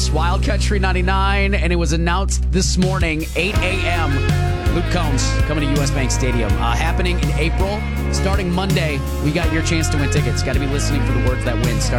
Wild Country 99, and it was announced this morning, 8 a.m. Luke Combs coming to U.S. Bank Stadium. Happening in April. Starting Monday, we got your chance to win tickets. Got to be listening for the words that win. Starting